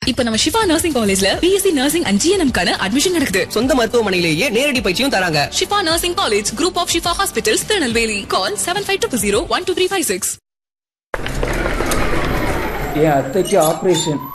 இப்ப நம்ம ஷிஃபா நர்சிங் காலேஜ்ல பிஎஸ்சி நர்சிங் அண்ட் ஜிஎன்எம் கான அட்மிஷன் நடக்குது. சொந்த மருத்துவமனையிலேயே நேரடி பயிற்சியும் தராங்க. Shifa nursing college, group of Shifa hospitals, Tirunelveli. கால் 7500 12356. என் அத்தைக்கு ஆபரேஷன்.